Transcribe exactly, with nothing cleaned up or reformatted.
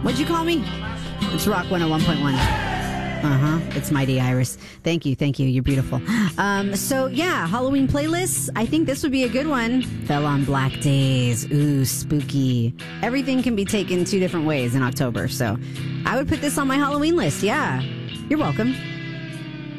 What'd you call me? It's Rock one oh one point one. Uh-huh. It's Mighty Iris. Thank you. Thank you. You're beautiful. Um, so, yeah, Halloween playlists. I think this would be a good one. Fell on Black Days. Ooh, spooky. Everything can be taken two different ways in October. So I would put this on my Halloween list. Yeah. You're welcome.